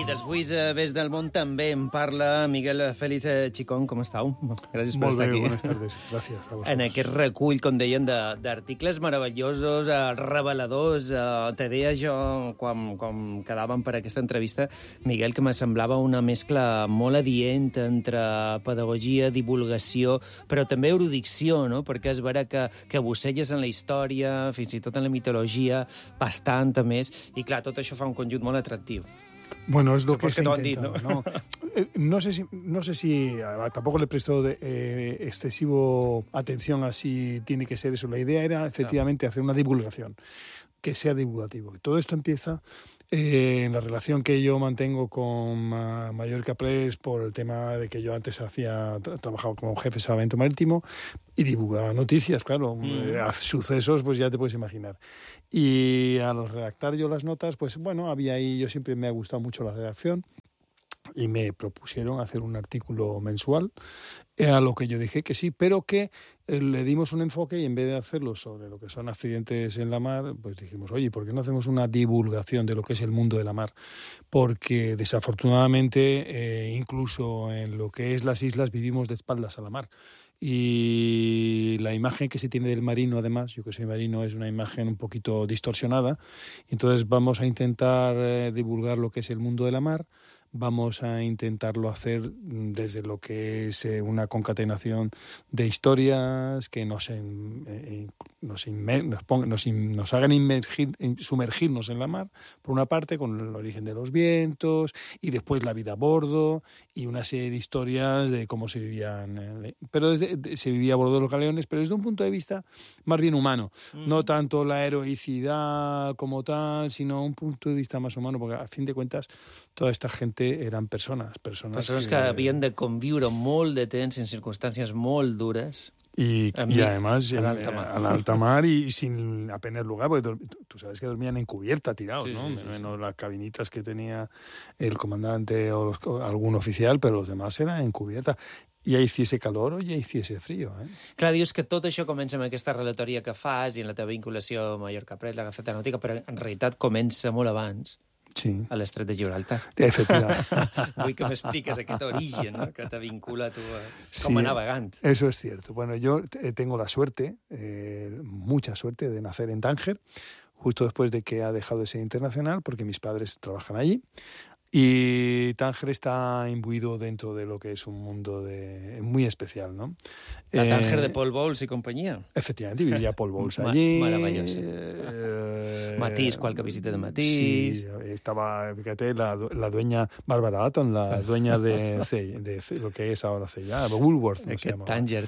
I dels buits vés del món també en parla Miguel Félix Chicón. Com estàu? Gràcies per estar aquí. Buenas tardes. Gràcies a vosaltres. En aquest recull, com deien, d'articles meravellosos, reveladors. Te deia jo, quan quedàvem per aquesta entrevista, Miguel, que me semblava una mescla molt adient entre pedagogia, divulgació, però també erudició, no? Perquè és vera que busselles en la història, fins i tot en la mitologia, bastant a més, i clar, tot això fa un conjunt molt atractiu. Bueno, es lo que se ha intentado, ¿no? No sé si tampoco le prestó excesivo atención a si tiene que ser eso. La idea era efectivamente hacer una divulgación, que sea divulgativo. Todo esto empieza en la relación que yo mantengo con Mallorca Press por el tema de que yo antes trabajaba como jefe de salvamento marítimo y divulgaba noticias, claro, sucesos, pues ya te puedes imaginar. Y al redactar yo las notas, pues bueno, había ahí, yo siempre me ha gustado mucho la redacción y me propusieron hacer un artículo mensual, a lo que yo dije que sí, pero que le dimos un enfoque y en vez de hacerlo sobre lo que son accidentes en la mar, pues dijimos, oye, ¿por qué no hacemos una divulgación de lo que es el mundo de la mar? Porque desafortunadamente, incluso en lo que es las islas, vivimos de espaldas a la mar. Y la imagen que se tiene del marino, además, yo que soy marino, es una imagen un poquito distorsionada. Entonces vamos a intentar divulgar lo que es el mundo de la mar. Vamos a intentarlo hacer desde lo que es una concatenación de historias que nos hagan sumergirnos en la mar, por una parte, con el origen de los vientos, y después la vida a bordo, y una serie de historias de cómo se vivían. Pero se vivía a bordo de los galeones, pero desde un punto de vista más bien humano. No tanto la heroicidad como tal, sino un punto de vista más humano, porque a fin de cuentas toda esta gente eren persones que havien de conviure molt de temps en circunstàncies molt dures. Y además en alta mar y sin apenas lugar, porque tú sabes que dormían en cubierta, tirados, sí, ¿no? Sí, menos las cabinitas que tenía el comandante o algún oficial, pero los demás eran en cubierta. Ja hiciese calor o ja hiciese frío, eh? Clar, dius que tot això comença amb aquesta relatoria que fas i en la teva vinculació a Mallorca Press, la Gaceta Nàutica, però en realitat comença molt abans. Sí. A l'estret de Gibraltar. Efectivamente. Vull que m'expliques aquest origen, ¿no? Que te vincula a tu com a navegant. Eso es cierto. Bueno, yo tengo la suerte, mucha suerte, de nacer en Tánger, justo después de que ha dejado de ser internacional, porque mis padres trabajan allí. Y Tánger está imbuido dentro de lo que es un mundo muy especial, ¿no? La Tánger de Paul Bowles y compañía. Efectivamente, vivía Paul Bowles allí. Maravilloso. Matís, qualque visita de Matís. Sí, estaba, fíjate, la dueña Barbara Atton, la dueña de lo que es ahora C&A, Woolworth, no se llama. Tánger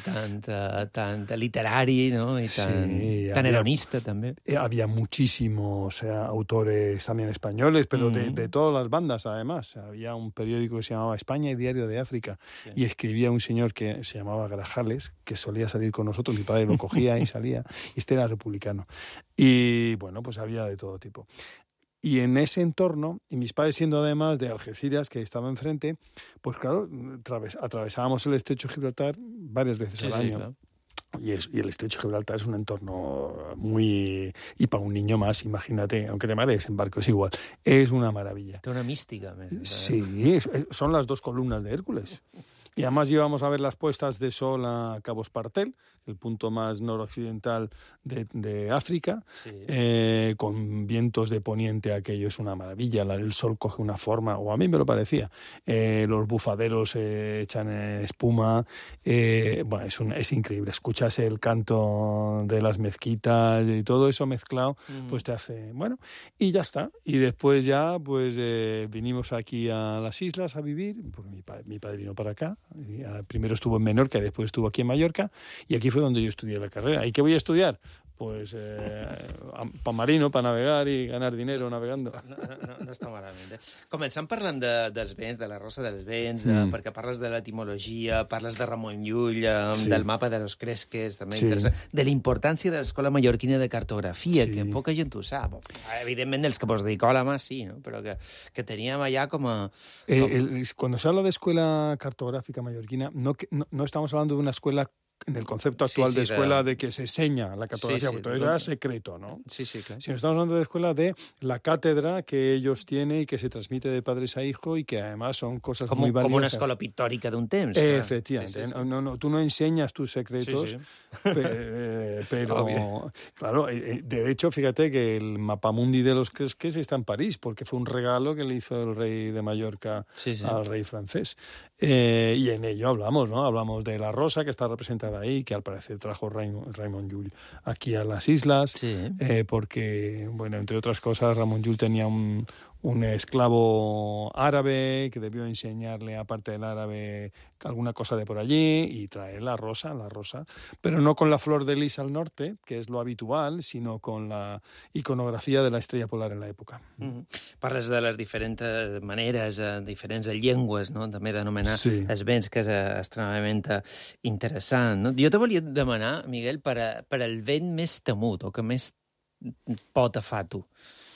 tan literari, ¿no? Y tan hedonista también. Había muchísimos autores también españoles, pero de todas las bandas, además. Había un periódico que se llamaba España y Diario de África, y escribía un señor que se llamaba Grajales, que solía salir con nosotros, mi padre lo cogía y salía, y este era republicano. Y bueno, pues había de todo tipo. Y en ese entorno, y mis padres siendo además de Algeciras, que estaba enfrente, pues claro, atravesábamos el estrecho de Gibraltar varias veces al año. Claro. Y el estrecho de Gibraltar es un entorno muy... Y para un niño más, imagínate, aunque te marees en barco, es igual. Es una maravilla. Tiene una mística. Sí, son las dos columnas de Hércules. Y además íbamos a ver las puestas de sol a Cabo Espartel, el punto más noroccidental de África, sí. Con vientos de poniente, aquello es una maravilla, el sol coge una forma, o a mí me lo parecía, los bufaderos echan espuma, bueno, es increíble, escuchas el canto de las mezquitas y todo eso mezclado, pues te hace, bueno, y ya está, y después ya pues vinimos aquí a las islas a vivir, pues mi padre vino para acá, primero estuvo en Menorca y después estuvo aquí en Mallorca, y aquí fue donde yo estudié la carrera. ¿Y qué voy a estudiar? Pues para marino, para navegar i ganar dinero navegando. No està malament. Començant parlant dels vents, de la rosa dels vents, perquè parles de l'etimologia, parles de Ramon Llull, del mapa de los Cresques, també interessant, de la importància de l'Escola Mallorquina de Cartografia, que poca gent ho sap. Evidentment, dels que vos dedicau a la mà, sí, ¿no? Però que teníem allà com a... Cuando se habla de Escuela Cartográfica Mallorquina, no estamos hablando de una escuela el concepto actual de escuela de que se enseña la cartografía, porque todo eso era secreto, ¿no? Sí, claro. Si no estamos hablando de escuela de la cátedra que ellos tienen y que se transmite de padres a hijos y que además son cosas muy valiosas. Como una escuela pictòrica d'un temps. Efectivamente. Sí. No, tú no enseñas tus secretos, pero claro, de hecho, fíjate que el mapamundi de los Cresques está en París, porque fue un regalo que le hizo el rey de Mallorca al rey francés. Y en ello hablamos, ¿no? Hablamos de la rosa que está representada ahí, que al parecer trajo Raymond Llull aquí a las islas, porque, bueno, entre otras cosas, Ramon Llull tenía un esclavo árabe que debió enseñarle, aparte del árabe, alguna cosa de por allí, y traer la rosa, pero no con la flor de lis al norte, que es lo habitual, sino con la iconografia de la estrella polar en l'època. Parles de les diferents maneres, diferents llengües, no? També d'anomenar els vents, que és extremadament interessant. No? Jo te volia demanar, Miguel, per el vent més temut, o que més pot afar tu.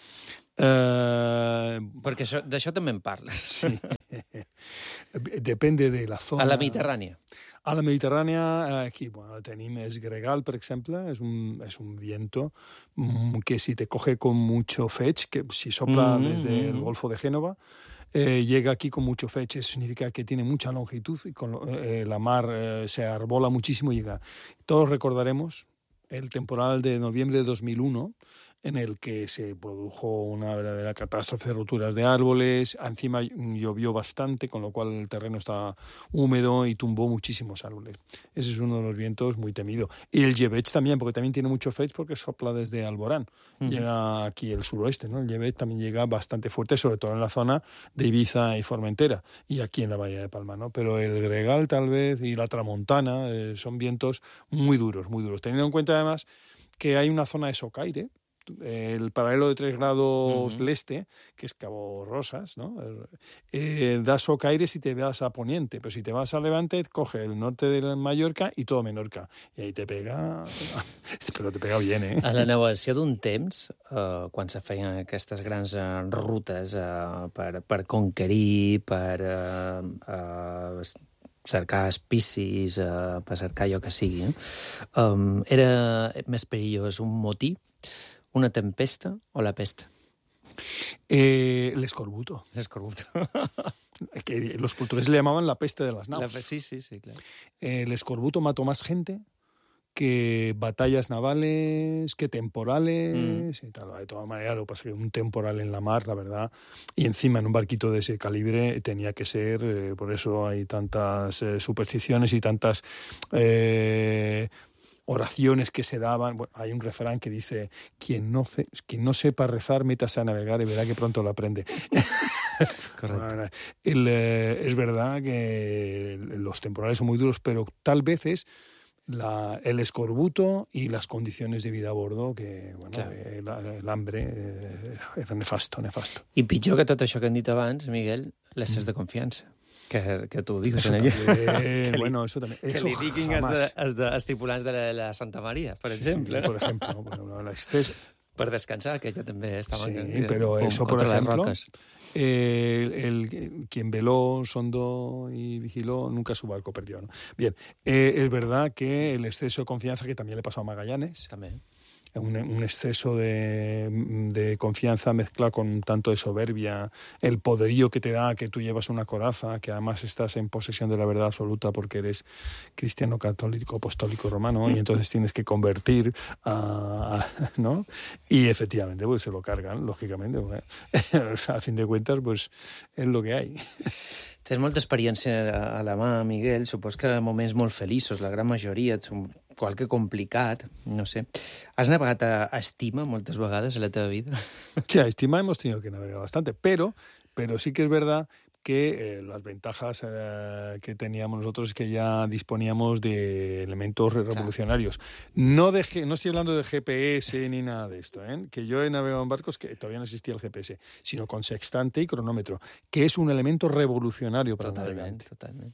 Perquè d'això també en parles. Sí. Depende de la zona. A la Mediterrània. A la Mediterrània, aquí tenim Gregal, per exemple, es un viento que si te coge con mucho fetch, que si sopla desde el Golfo de Génova, llega aquí con mucho fetch, eso significa que tiene mucha longitud y la mar se arbola muchísimo y llega. Todos recordaremos el temporal de noviembre de 2001, en el que se produjo una verdadera catástrofe de roturas de árboles, encima llovió bastante, con lo cual el terreno estaba húmedo y tumbó muchísimos árboles. Ese es uno de los vientos muy temido. Y el Llebeig también, porque también tiene mucho fetch, porque sopla desde Alborán. Llega aquí el suroeste, ¿no? El Llebeig también llega bastante fuerte, sobre todo en la zona de Ibiza y Formentera, y aquí en la Bahía de Palma, ¿no? Pero el Gregal, tal vez, y la Tramontana son vientos muy duros, teniendo en cuenta además que hay una zona de socaire, el paralelo de 3 grados leste, que es Cabo Rosas, ¿no? Da socaire si te vas a poniente, pero si te vas a levante, coge el norte de Mallorca y todo Menorca. I ahí te pega, però te pega bien, ¿eh? A la navegació d'un temps, quan se feien aquestes grans rutes per conquerir, per cercar espicis, per cercar allò que sigui, era més perillós un motí, una tempesta o la pesta? L'escorbuto. Que los portugueses le llamaban la peste de las naus. Sí, claro. El escorbuto mató más gente que batallas navales, que temporales y tal. De todas maneras, lo que pasa es que un temporal en la mar, la verdad, y encima en un barquito de ese calibre tenía que ser, por eso hay tantas supersticiones y tantas oraciones que se daban. Bueno, hay un refrán que dice: quien no sepa rezar, métase a navegar y verá que pronto lo aprende. Correcto. Es verdad que los temporales son muy duros, pero tal vez es el escorbuto y las condiciones de vida a bordo, que bueno, claro. El hambre era nefasto. I pitjor que tot això que hem dit abans, Miguel, les ses de confiança. Que tu ho dius eso en allà. Bueno, eso también. Que li diguin els tripulants de la Santa Maria, per exemple. Sí, por ejemplo, l'excés. Per descansar, que ja també estaven... Sí, pero eso, por ejemplo, quien veló, sondó y vigiló, nunca su barco perdió, ¿no? Bien, es verdad que el exceso de confianza, que también le pasó a Magallanes, también. Un exceso de confianza mezclado con un tanto de soberbia, el poderío que te da que tú llevas una coraza, que además estás en posesión de la verdad absoluta porque eres cristiano, católico, apostólico, romano, y entonces tienes que convertir, ¿no? Y efectivamente, pues se lo cargan, lógicamente. Bueno, a fin de cuentas, pues es lo que hay. Tens molta experiència a la mà, Miguel. Supos que moments molt feliços, la gran majoria, qualque complicat, no sé. Has navegat a estima moltes vegades en la teva vida? Sí, a estima hemos tenido que navegar bastante, pero sí que es verdad que las ventajas que teníamos nosotros es que ya disponíamos de elementos revolucionarios. No estoy hablando de GPS ni nada de esto, que yo he navegado en barcos que todavía no existía el GPS, sino con sextante y cronómetro, que es un elemento revolucionario para el navegante. Totalment.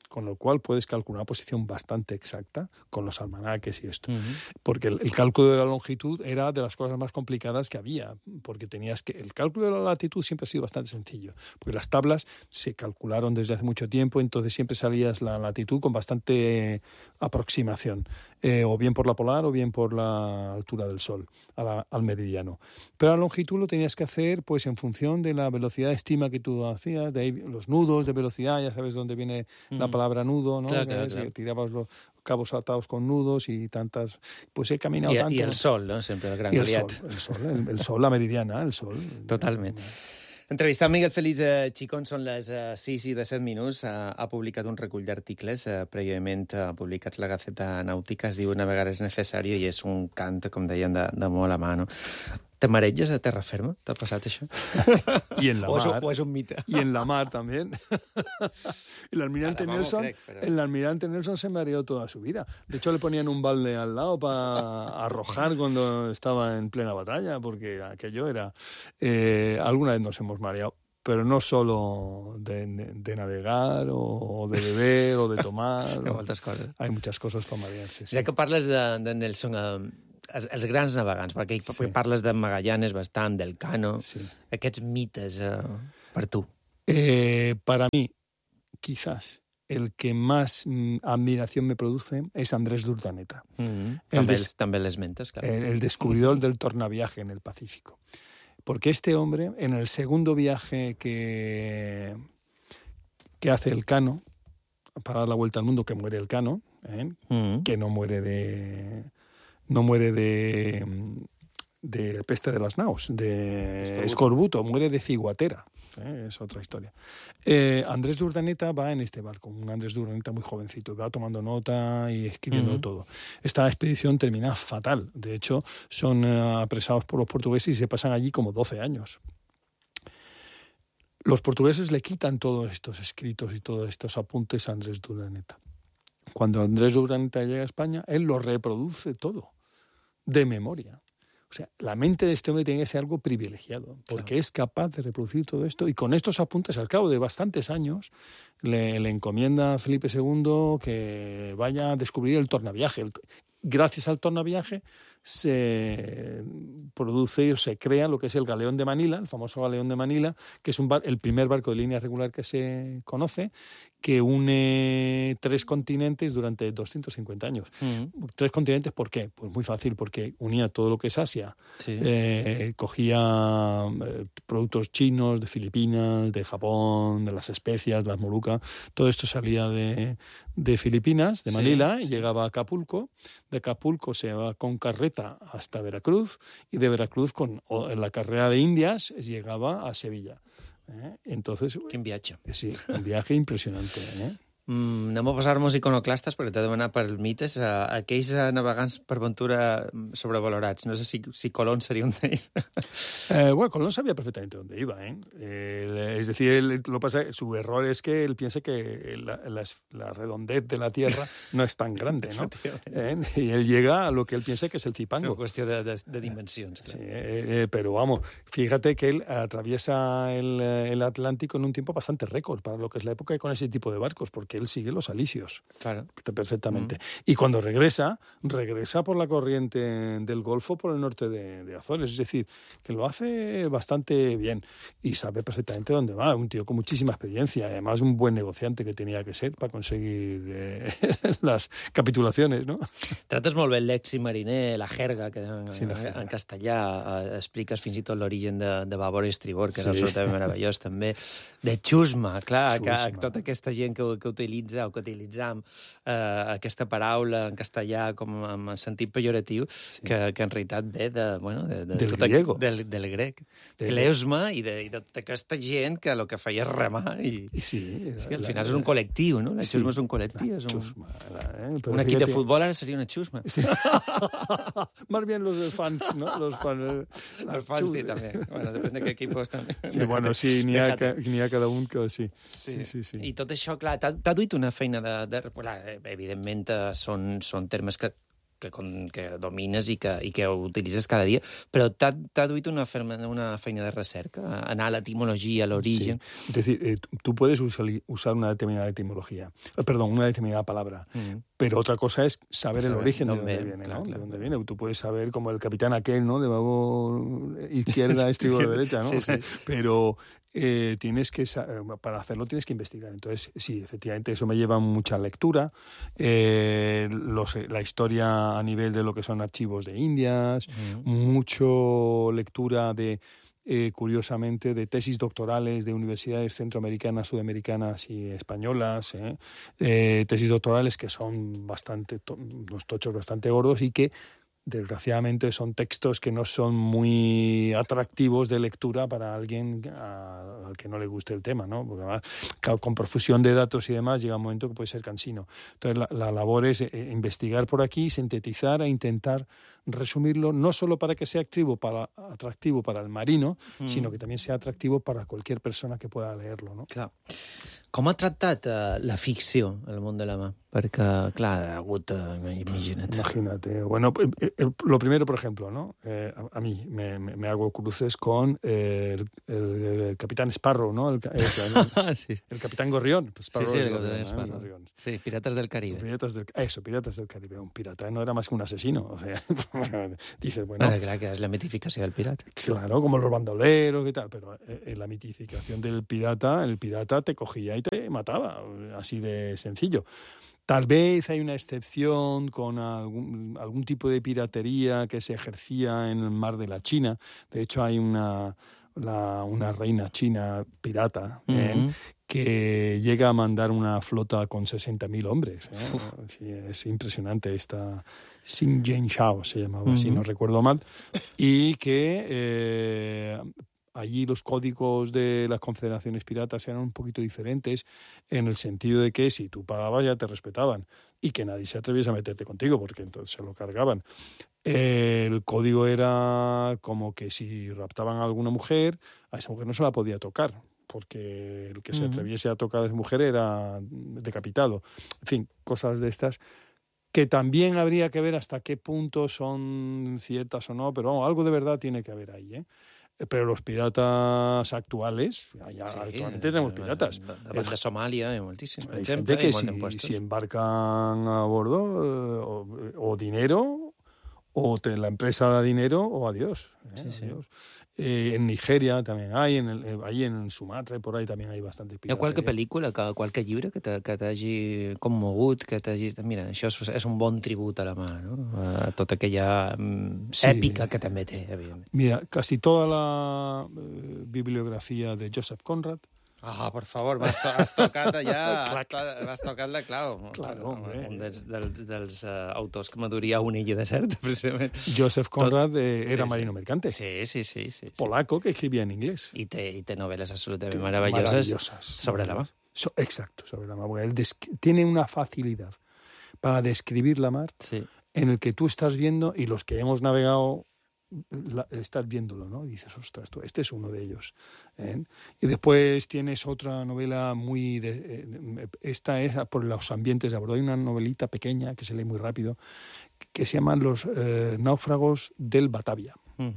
con lo cual puedes calcular una posición bastante exacta con los almanaques y esto. Porque el cálculo de la longitud era de las cosas más complicadas que había, porque el cálculo de la latitud siempre ha sido bastante sencillo, porque las tablas se calcularon desde hace mucho tiempo, entonces siempre salías la latitud con bastante aproximación, o bien por la polar o bien por la altura del sol, al meridiano. Pero la longitud lo tenías que hacer pues en función de la velocidad de estima que tú hacías, de ahí los nudos de velocidad, ya sabes dónde viene la palabra nudo, ¿no? Claro. Tirabas los cabos atados con nudos y tantas... Pues he caminado tanto. Y el sol, ¿no? Sempre el gran aliat. El sol, la meridiana, el sol. Totalment. Entrevistant Miguel Félix Chicón, són les 6 i 17 minuts. Ha publicat un recull d'articles prèviament publicats a la Gaceta Nàutica. Es diu Navegar és necessari i és un cant, com deien, de molt a mà, no? Te mareges a terra ferma? T'ha passat això? Y en la mar. O es un mite. Y en la mar también. El almirante Nelson se mareó toda su vida. De hecho, le ponían un balde al lado para arrojar cuando estaba en plena batalla, porque aquello era... alguna vez nos hemos mareado, pero no solo de navegar o de beber o de tomar. Moltes coses. Hay muchas cosas para marearse. Sí. Ja que parles de Nelson... els grans navegants, perquè parles de Magallanes bastant, del Cano, aquests mites per tu. Para mí, quizás, el que más admiración me produce es Andrés d'Urdaneta. També l'esmentes, claro. El descubridor del tornaviaje en el Pacífico. Porque este hombre, en el segundo viaje que hace el Cano, para dar la vuelta al mundo, que muere el Cano, que no muere de peste de las naos, de escorbuto, muere de ciguatera. Es otra historia. Andrés d'Urdaneta va en este barco, un Andrés d'Urdaneta muy jovencito, va tomando nota y escribiendo todo. Esta expedición termina fatal. De hecho, son apresados por los portugueses y se pasan allí como 12 años. Los portugueses le quitan todos estos escritos y todos estos apuntes a Andrés d'Urdaneta. Cuando Andrés d'Urdaneta llega a España, él lo reproduce todo, de memoria. O sea, la mente de este hombre tiene que ser algo privilegiado, porque es capaz de reproducir todo esto, y con estos apuntes, al cabo de bastantes años, le encomienda a Felipe II que vaya a descubrir el tornaviaje. Gracias al tornaviaje se produce o se crea lo que es el Galeón de Manila, el famoso Galeón de Manila, que es el primer barco de línea regular que se conoce, que une 3 continentes durante 250 años. 3 continentes, ¿por qué? Pues muy fácil, porque unía todo lo que es Asia. Sí. Cogía productos chinos, de Filipinas, de Japón, de las especias, de las Molucas. Todo esto salía de Filipinas, de Manila, y llegaba a Acapulco. De Acapulco se va con carreta hasta Veracruz, y de Veracruz, en la carrera de Indias, llegaba a Sevilla. Entonces, quin viatge. Sí, un viatge impressionante. Anem a posar-nos iconoclastes, perquè t'he demanat per mites. Aquells navegants per aventura sobrevalorats. No sé si Colón sería un d'ells. Bueno, Colón sabía perfectamente dónde iba. Es decir, lo que pasa, su error es que él piensa que la redondez de la Tierra no es tan grande, ¿no? Y él llega a lo que él piensa que es el Zipango. Una qüestió de dimensions. Clar. Sí, pero vamos, fíjate que él atraviesa el Atlántico en un tiempo bastante récord para lo que es la época y con ese tipo de barcos, porque él sigue los alisios. Claro. Perfectamente. Y cuando regresa por la corriente del Golfo por el norte de Azores. Es decir, que lo hace bastante bien y sabe perfectamente dónde va. Un tío con muchísima experiencia. Además, un buen negociante que tenía que ser para conseguir las capitulaciones, ¿no? Trates molt bé el lèxic mariner, la jerga, que en castellà expliques fins i tot l'origen de Babor i Estribor, que és absolutament meravellós, també. De xusma, clar, que tota aquesta gent que utilitza o que utilitzam aquesta paraula en castellà com en sentit pejoratiu, que en realitat ve del griego. Del grec. Kleusma i de tota aquesta gent que el que feia és remar. I al final és un col·lectiu, no? La xusma és un col·lectiu. Un equip de futbol ara seria una xusma. Sí. Más bien los fans, ¿no? Los fans, sí, també. Bueno, depèn de qué equipos també. Sí, bueno, sí, n'hi ha cada un que sí. Sí. I tot això, clar, t'ha duit una feina de evidentment són termes que que domines i que utilitzes cada dia, però t'ha duit una feina de recerca, anar a l'etimologia, a l'origen. Sí. Es decir, tú puedes usar una determinada etimología, una determinada palabra, pero otra cosa es saber el origen de dónde viene, ¿no? De dónde viene. Tú puedes saber, como el capitán aquel, ¿no? De babo izquierda, estribo derecha, ¿no? Sí. Pero tienes que, para hacerlo tienes que investigar. Entonces, sí, efectivamente, eso me lleva mucha lectura. La historia a nivel de lo que son archivos de Indias, mucho lectura de... curiosamente, de tesis doctorales de universidades centroamericanas, sudamericanas y españolas, tesis doctorales que son unos tochos bastante gordos y que, desgraciadamente, son textos que no son muy atractivos de lectura para alguien al que no le guste el tema, ¿no? Porque además, con profusión de datos y demás, llega un momento que puede ser cansino. Entonces, la labor es investigar por aquí, sintetizar e intentar resumirlo, no solo para que sea atractivo para el marino, sino que también sea atractivo para cualquier persona que pueda leerlo, ¿no? Clar. Com ha tractat la ficció el món de la mà? Perquè, clar, ha hagut... imagina't. Imagínate. Bueno, lo primero, por ejemplo, ¿no? A mí me hago cruces con el Capitán Sparrow, ¿no? Sí. El Capitán Gorrión. Sparrow, sí, el Capitán Sparrow. Sí, Piratas del Caribe. Piratas del Caribe. Un pirata no era más que un asesino. O sea, dices, bueno... Clar, que és la mitificació del pirata. Claro, como los bandoleros y tal, pero la mitificación del pirata, el pirata te cogía y te mataba, así de sencillo. Tal vez hay una excepción con algún tipo de piratería que se ejercía en el mar de la China. De hecho, hay una reina china pirata que llega a mandar una flota con 60.000 hombres. Sí, es impresionante esta... Xin Jian Shao se llamaba, si no recuerdo mal. Y que... allí los códigos de las confederaciones piratas eran un poquito diferentes en el sentido de que si tú pagabas ya te respetaban y que nadie se atreviese a meterte contigo porque entonces se lo cargaban. El código era como que si raptaban a alguna mujer, a esa mujer no se la podía tocar porque el que se atreviese a tocar a esa mujer era decapitado. En fin, cosas de estas que también habría que ver hasta qué punto son ciertas o no, pero vamos, algo de verdad tiene que haber ahí, ¿eh? Pero los piratas actuales, actualmente tenemos piratas. De Somàlia hi ha moltíssim. Hay gente que si embarcan a bordo o dinero, o la empresa da dinero, o adiós. Adiós. En Nigeria también hay, ahí en Sumatra y por ahí también hay bastante pirateria. Hi ha qualque pel·lícula, qualque llibre que t'hagi commogut, que t'hagi... Mira, això és un bon tribut a la mà, no? A tota aquella èpica que també té, evidentment. Mira, casi toda la bibliografía de Joseph Conrad. Ah, per favor, has tocat allà, has tocat la clau. Claro, un dels autors que m'adoria un illo de cert, precisament. Joseph Conrad era marino mercante. Sí. Polaco que escribía en inglés. I té novel·les absolutament maravilloses sobre la mar. Exacto, sobre la mar. Porque él tiene una facilidad para describir la mar en el que tú estás viendo y los que hemos navegado estás viéndolo, ¿no? Y dices, ostras, este es uno de ellos. Y después tienes otra novela esta es por los ambientes de a bordo. Hay una novelita pequeña que se lee muy rápido que se llama Los náufragos del Batavia,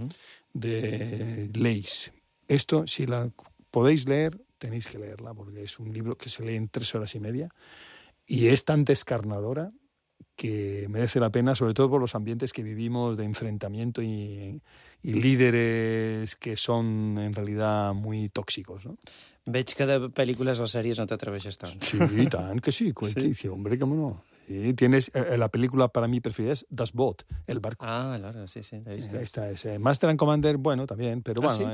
de Leys. Esto, si la podéis leer, tenéis que leerla, porque es un libro que se lee en 3 horas y media y es tan descarnadora que merece la pena, sobre todo por los ambientes que vivimos de enfrentamiento y líderes que son en realidad muy tóxicos, ¿no? Veig que de pel·lícules o sèries no t'atreveixes tant. Sí, tan que sí. Sí. Hombre, cómo no. Sí, tienes la película para mí preferida es Das Boot, el barco. Ah, claro, sí, la he visto. Esta es Master and Commander, bueno, también, pero bueno.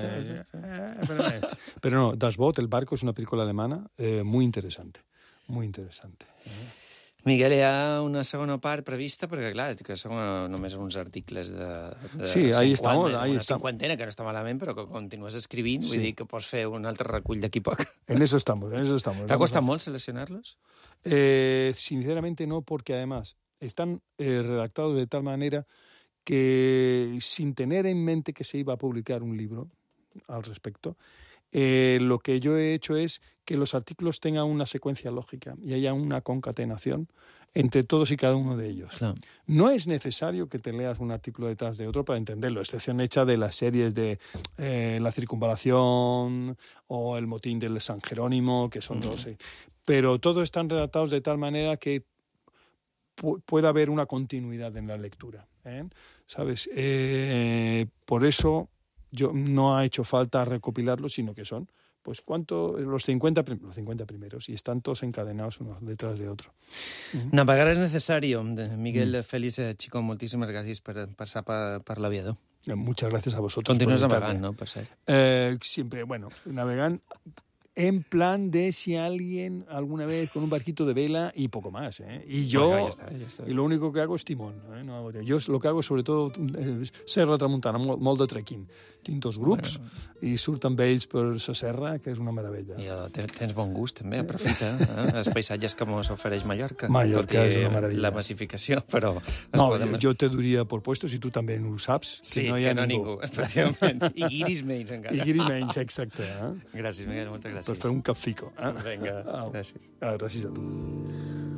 Pero no, Das Boot, el barco, es una película alemana muy interesante. Muy interesante. Miguel, hi ha una segona part prevista, perquè, clar, que són només uns articles de sí, ahí estamos, una cinquantena, que no està malament, però que continues escrivint, vull dir que pots fer un altre recull d'aquí poc. En eso estamos. ¿Te ha costado molt seleccionarlos? Sinceramente no, porque además están redactados de tal manera que, sin tener en mente que se iba a publicar un libro al respecto, lo que yo he hecho es que los artículos tengan una secuencia lógica y haya una concatenación entre todos y cada uno de ellos. Claro. No es necesario que te leas un artículo detrás de otro para entenderlo, excepción hecha de las series de La Circunvalación o El Motín del San Jerónimo, que son 12. Pero todos están redactados de tal manera que pueda haber una continuidad en la lectura, ¿sabes? Por eso yo no ha hecho falta recopilarlos, sino que son pues los 50 primeros, y están todos encadenados uno detrás de otro. Navegar és necessari. Miguel Félix Chicó, moltíssimes gràcies per passar per l'Aviador. Muchas gracias a vosotros. Continúes navegant, ¿no? Per cert. Siempre, bueno, navegant en plan de si alguien alguna vez con un barquito de vela y poco más, ¿eh? Y yo, bueno, ja està. Y lo único que hago es timón, ¿eh? No hago, yo lo que hago sobre todo és Serra Tramuntana, molt de trekking. Tinc dos grups i surt amb ells per la serra, que és una meravella. I tens bon gust, també, aprofita. Els paisatges que mos ofereix Mallorca. Mallorca és una meravella. La massificació, però... No, yo te diría por puestos, y tú también lo sabes, sí, que no hi ha ningú. Efectivament. I guiris menys, encara. I guiris menys, exacte. Gràcies, Miguel, moltes gràcies. Per fer un capfico. Vinga, gràcies. Gràcies a tu.